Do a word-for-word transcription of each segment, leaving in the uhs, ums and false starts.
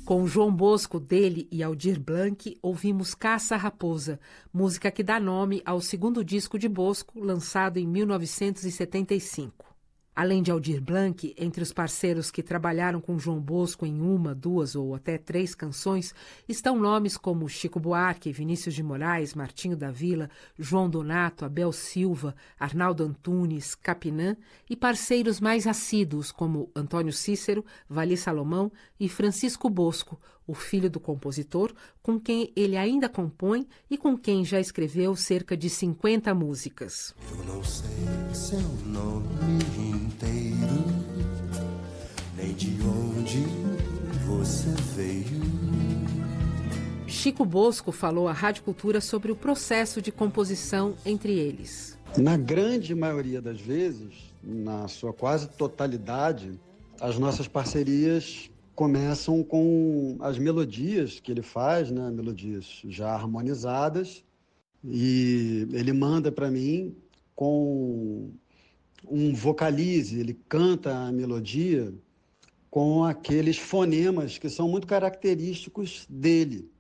Com João Bosco, dele e Aldir Blanc, ouvimos Caça Raposa, música que dá nome ao segundo disco de Bosco, lançado em mil novecentos e setenta e cinco. Além de Aldir Blanc, entre os parceiros que trabalharam com João Bosco em uma, duas ou até três canções, estão nomes como Chico Buarque, Vinícius de Moraes, Martinho da Vila, João Donato, Abel Silva, Arnaldo Antunes, Capinã e parceiros mais assíduos como Antônio Cícero, Vali Salomão e Francisco Bosco, o filho do compositor, com quem ele ainda compõe e com quem já escreveu cerca de cinquenta músicas. Eu não sei seu nome inteiro, nem de onde você veio. Chico Bosco falou à Rádio Cultura sobre o processo de composição entre eles. Na grande maioria das vezes, na sua quase totalidade, as nossas parcerias começam com as melodias que ele faz, né? Melodias já harmonizadas, e ele manda para mim com um vocalize, ele canta a melodia com aqueles fonemas que são muito característicos dele.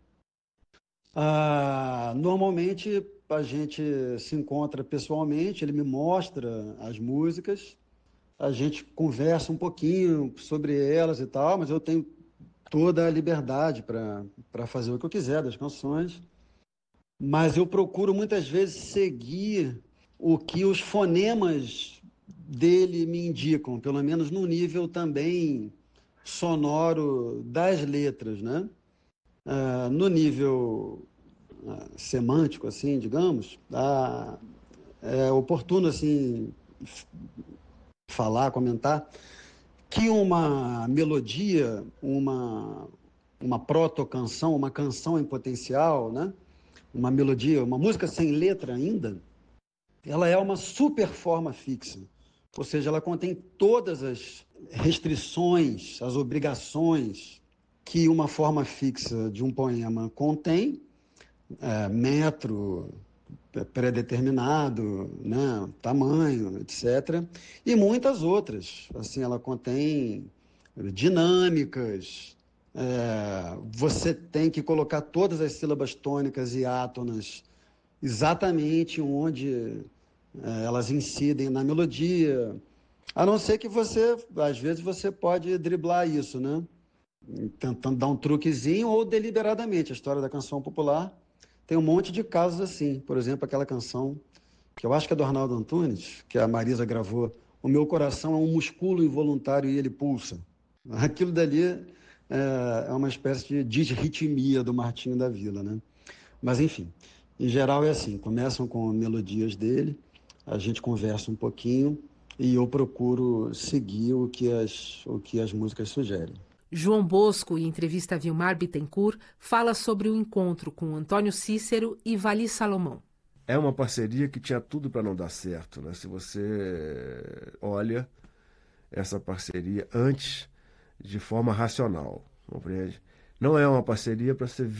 Ah, normalmente a gente se encontra pessoalmente, ele me mostra as músicas, a gente conversa um pouquinho sobre elas e tal, mas eu tenho toda a liberdade para para fazer o que eu quiser das canções, mas eu procuro muitas vezes seguir o que os fonemas dele me indicam, pelo menos no nível também sonoro das letras, né? Ah, no nível ah, semântico, assim, digamos, ah, é oportuno, assim, f- falar, comentar que uma melodia, uma, uma proto-canção, uma canção em potencial, né? Uma melodia, uma música sem letra ainda, ela é uma super forma fixa. Ou seja, ela contém todas as restrições, as obrigações que uma forma fixa de um poema contém, é, metro pré-determinado, né, tamanho, etcétera. E muitas outras. Assim, ela contém dinâmicas, é, você tem que colocar todas as sílabas tônicas e átonas exatamente onde é, elas incidem na melodia, a não ser que você, às vezes, você pode driblar isso, né? Tentando dar um truquezinho ou deliberadamente. A história da canção popular tem um monte de casos assim. Por exemplo, aquela canção que eu acho que é do Arnaldo Antunes, que a Marisa gravou, O Meu Coração é um Músculo Involuntário e Ele Pulsa. Aquilo dali é, é uma espécie de disritmia do Martinho da Vila, né? Mas, enfim, em geral é assim, começam com melodias dele, a gente conversa um pouquinho e eu procuro seguir o que as, o que as músicas sugerem. João Bosco, em entrevista a Vilmar Bittencourt, fala sobre o encontro com Antônio Cícero e Vali Salomão. É uma parceria que tinha tudo para não dar certo, né? Se você olha essa parceria antes de forma racional, compreende? Não é uma parceria para ser